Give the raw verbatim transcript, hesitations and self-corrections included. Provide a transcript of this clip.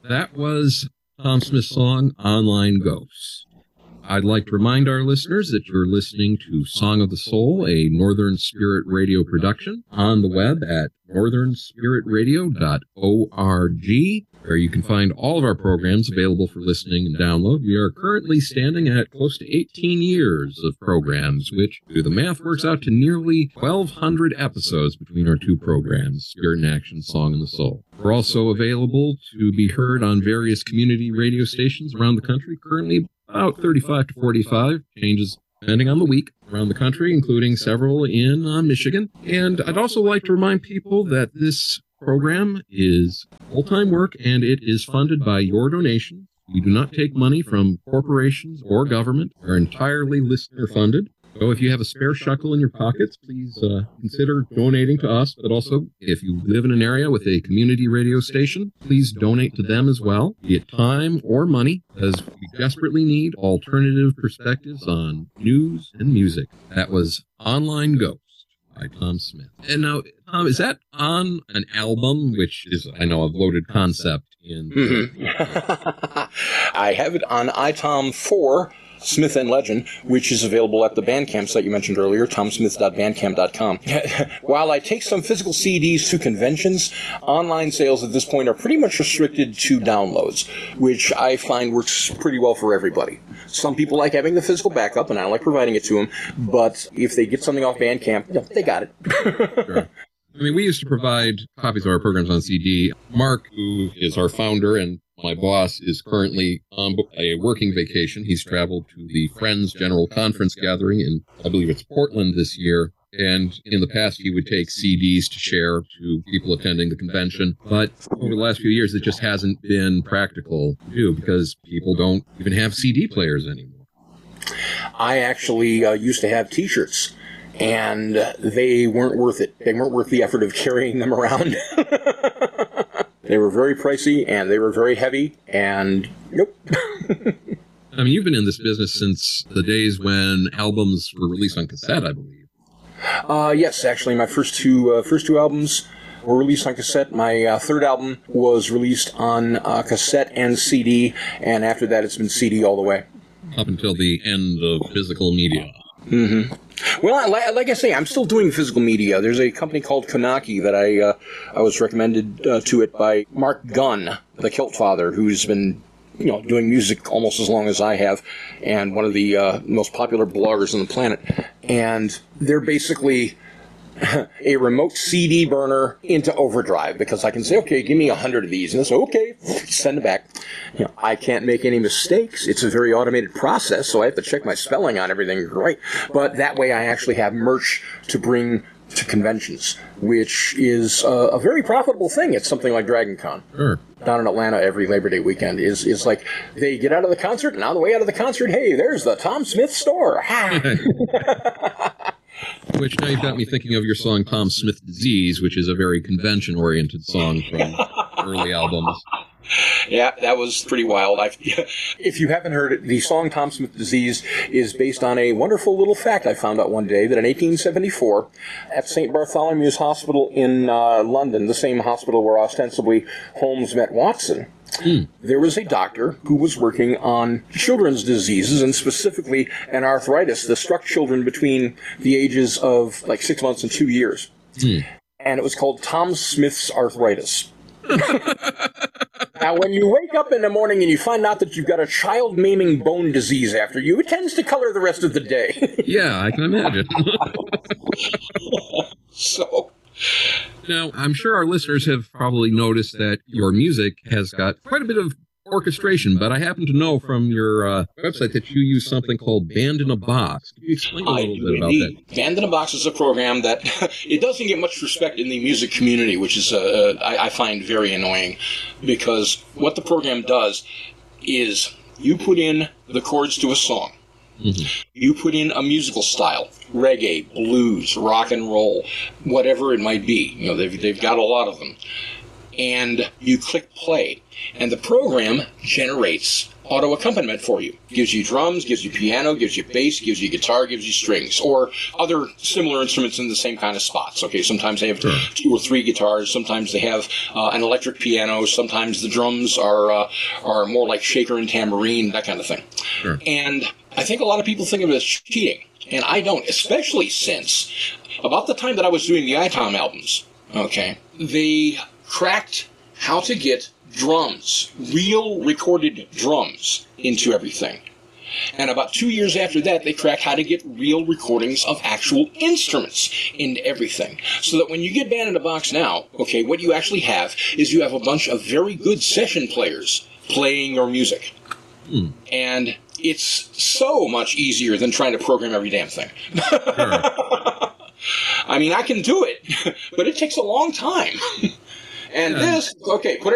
That was Tom Smith's song, Online Ghosts. I'd like to remind our listeners that you're listening to Song of the Soul, a Northern Spirit Radio production, on the web at northern spirit radio dot org, where you can find all of our programs available for listening and download. We are currently standing at close to eighteen years of programs, which, through the math, works out to nearly twelve hundred episodes between our two programs, Spirit in Action, Song in the Soul. We're also available to be heard on various community radio stations around the country, currently about thirty-five to forty-five, changes depending on the week, around the country, including several in uh, Michigan. And I'd also like to remind people that this program is full-time work, and it is funded by your donation. We do not take money from corporations or government. We're entirely listener-funded. So if you have a spare shekel in your pockets, please uh, consider donating to us. But also, if you live in an area with a community radio station, please donate to them as well, be it time or money, because we desperately need alternative perspectives on news and music. That was Online Ghost by Tom Smith. And now, Tom, is that on an album, which is, I know, a loaded concept in... Mm-hmm. I have it on I TOM four, Smith and Legend, which is available at the Bandcamp site you mentioned earlier, tom smith dot bandcamp dot com. While I take some physical C Ds to conventions, online sales at this point are pretty much restricted to downloads, which I find works pretty well for everybody. Some people like having the physical backup, and I like providing it to them, but if they get something off Bandcamp, you know, they got it. Sure. I mean, we used to provide copies of our programs on C D. Mark, who is our founder and my boss, is currently on a working vacation. He's traveled to the Friends General Conference gathering in, I believe it's Portland this year. And in the past, he would take C Ds to share to people attending the convention. But over the last few years, it just hasn't been practical to do because people don't even have C D players anymore. I actually uh, used to have T-shirts, and they weren't worth it. They weren't worth the effort of carrying them around. They were very pricey, and they were very heavy, and nope. I mean, you've been in this business since the days when albums were released on cassette, I believe. Uh, yes, actually, my first two uh, first two albums were released on cassette. My uh, third album was released on uh, cassette and C D, and after that, it's been C D all the way. Up until the end of physical media. Mm-hmm. Well, like I say, I'm still doing physical media. There's a company called Konaki that I uh, I was recommended uh, to it by Mark Gunn, the Kilt Father, who's been you know doing music almost as long as I have, and one of the uh, most popular bloggers on the planet. And they're basically a remote C D burner into overdrive, because I can say, okay, give me a hundred of these, and it's okay, send it back. You know, I can't make any mistakes. It's a very automated process, so I have to check my spelling on everything right. But that way, I actually have merch to bring to conventions, which is uh, a very profitable thing. It's something like Dragon Con. Sure. Down in Atlanta every Labor Day weekend is is like they get out of the concert, and on the way out of the concert, hey, there's the Tom Smith store. Which now you've got me thinking of your song Tom Smith Disease, which is a very convention-oriented song from early albums. Yeah, that was pretty wild. I've, if you haven't heard it, the song Tom Smith Disease is based on a wonderful little fact I found out one day, that in eighteen seventy-four, at Saint Bartholomew's Hospital in uh, London, the same hospital where ostensibly Holmes met Watson, Mm. there was a doctor who was working on children's diseases, and specifically an arthritis that struck children between the ages of like six months and two years. Mm. And it was called Tom Smith's arthritis. Now, when you wake up in the morning and you find out that you've got a child-maiming bone disease after you, it tends to color the rest of the day. Yeah, I can imagine. So... Now, I'm sure our listeners have probably noticed that your music has got quite a bit of orchestration, but I happen to know from your uh, website that you use something called Band in a Box. Can you explain a little bit about that? Band in a Box is a program that it doesn't get much respect in the music community, which is uh, I, I find very annoying, because what the program does is you put in the chords to a song. Mm-hmm. You put in a musical style, reggae, blues, rock and roll, whatever it might be. You know, they've, they've got a lot of them. And you click play, and the program generates auto accompaniment for you. Gives you drums, gives you piano, gives you bass, gives you guitar, gives you strings, or other similar instruments in the same kind of spots. Okay, sometimes they have Sure. two or three guitars, sometimes they have uh, an electric piano, sometimes the drums are uh, are more like shaker and tambourine, that kind of thing. Sure. And I think a lot of people think of it as cheating, and I don't, especially since about the time that I was doing the I TOM albums, okay, they cracked how to get drums, real recorded drums, into everything. And about two years after that, they cracked how to get real recordings of actual instruments into everything. So that when you get Band in a Box now, okay, what you actually have is you have a bunch of very good session players playing your music. Hmm. And it's so much easier than trying to program every damn thing. Sure. I mean, I can do it, but it takes a long time. And Yeah. this, okay, put